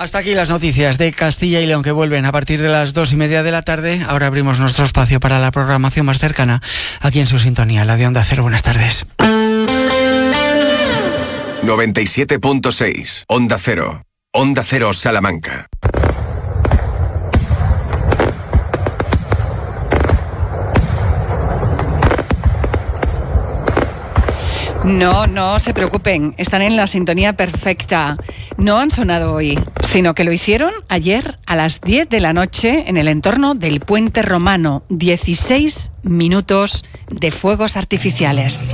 Hasta aquí las noticias de Castilla y León, que vuelven a partir de las 2:30 de la tarde. Ahora abrimos nuestro espacio para la programación más cercana, aquí en su sintonía, la de Onda Cero. Buenas tardes. 97.6 Onda Cero. Onda Cero Salamanca. No se preocupen, están en la sintonía perfecta. No han sonado hoy, sino que lo hicieron ayer a las 10 de la noche en el entorno del Puente Romano. 16 minutos de fuegos artificiales.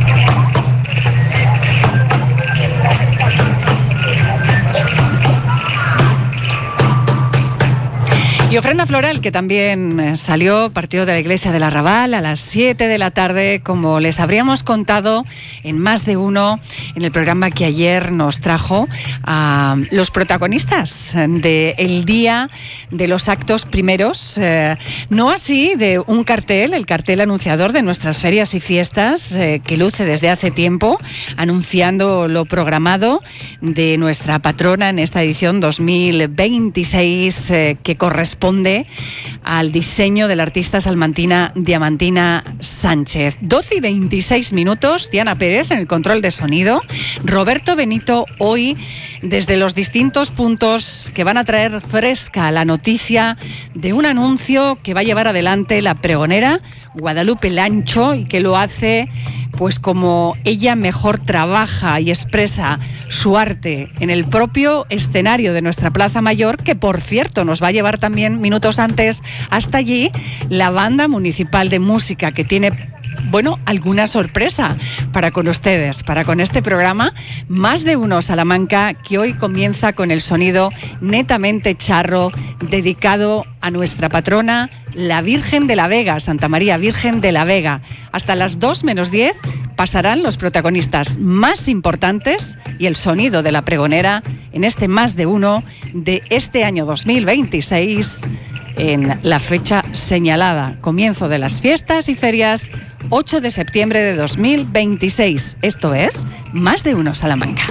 Y ofrenda floral, que también salió, partido de la Iglesia del Arrabal a las 7 de la tarde, como les habríamos contado en Más de Uno, en el programa que ayer nos trajo a los protagonistas del día de los actos primeros. No así de un cartel, el cartel anunciador de nuestras ferias y fiestas, que luce desde hace tiempo, anunciando lo programado de nuestra patrona en esta edición 2026, que corresponde al diseño de la artista salmantina Diamantina Sánchez. 12:26 minutos, Diana Pérez en el control de sonido, Roberto Benito hoy desde los distintos puntos que van a traer fresca la noticia de un anuncio que va a llevar adelante la pregonera Guadalupe Lancho, y que lo hace pues como ella mejor trabaja y expresa su arte en el propio escenario de nuestra Plaza Mayor, que por cierto nos va a llevar también minutos antes hasta allí la Banda Municipal de Música, que tiene alguna sorpresa para con ustedes, para con este programa Más de Uno Salamanca, que hoy comienza con el sonido netamente charro, dedicado a nuestra patrona, la Virgen de la Vega, Santa María Virgen de la Vega. Hasta las 2:10 pasarán los protagonistas más importantes y el sonido de la pregonera en este Más de Uno de este año 2026, en la fecha señalada, comienzo de las fiestas y ferias, 8 de septiembre de 2026. Esto es Más de Uno Salamanca.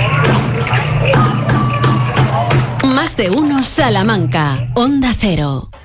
Más de Uno Salamanca, Onda Cero.